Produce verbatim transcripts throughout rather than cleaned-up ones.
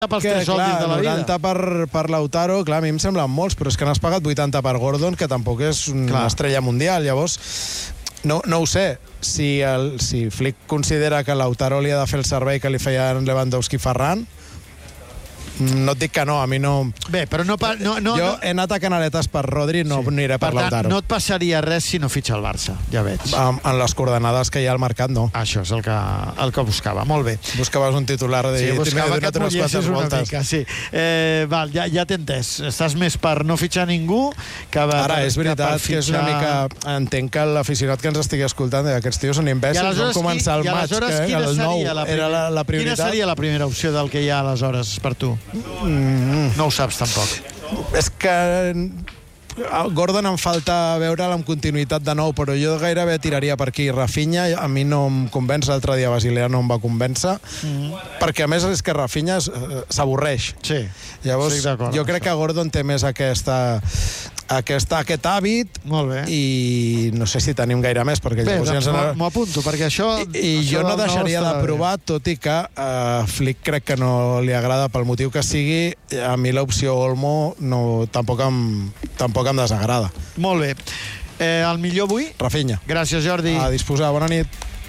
pels que, tres soldis clar, de la vida. noranta per, per Lautaro, clar, a mi em semblen molts, però és que n'has pagat vuitanta per Gordon, que tampoc és una clar. estrella mundial. Llavors, no, no ho sé. Si, el, si Flick considera que Lautaro li ha de fer el servei que li feien Lewandowski i Ferran, no et dic que no, a mi no... Bé, però no... Pa, no, no jo no... he anat a canaletes per Rodri, no sí. aniré per, per tant, Lautaro. No et passaria res si no fitxa el Barça, ja veig. En, en les coordenades que hi ha al mercat, no. Això és el que, el que buscava, molt bé. Buscaves un titular de... Sí, buscava que et mullessis una voltes. mica, sí. Eh, val, ja, ja t'he entès. Estàs més per no fitxar ningú que... Ara, per, és veritat que, que és una mica... Entenc que l'aficionat que ens estigui escoltant, aquests tios són imbècils, van començar el maig, que el nou era la, la prioritat. Quina seria la primera opció del que hi ha aleshores per tu? Mm. No ho saps, tampoc. És que Gordon em falta veure'l amb continuïtat de nou, però jo gairebé tiraria per aquí. Rafinha a mi no em convenç, l'altre dia Basilea no em va convèncer, mm-hmm. perquè a més és que Rafinha s'avorreix. Sí. Llavors, jo crec que Gordon té més aquesta, aquesta, aquest hàbit. Molt bé. I no sé si tenim gaire més, perquè bé, llavors... Doncs m'ho apunto, perquè això... I, i això jo no deixaria de provar, bé. tot i que uh, Flick crec que no li agrada pel motiu que sigui. A mi l'opció Olmo no, tampoc em, tampoc em desagrada. Molt bé. Eh, el millor avui? Rafinha. Gràcies, Jordi. A disposar. Bona nit.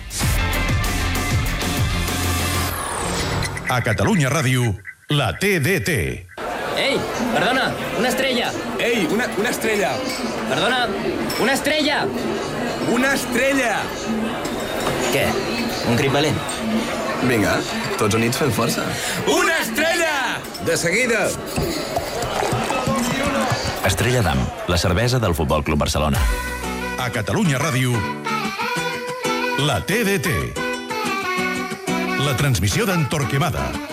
A Catalunya Ràdio, la T D T. Ei, perdona, una estrella. Ei, una, una estrella. Perdona, una estrella. Una estrella. Què? Un crit valent? Vinga, tots units fem força. Una estrella! De seguida. Estrella d'Am, la cervesa del Futbol Club Barcelona. A Catalunya Ràdio, la T D T. La transmissió d'en Torquemada.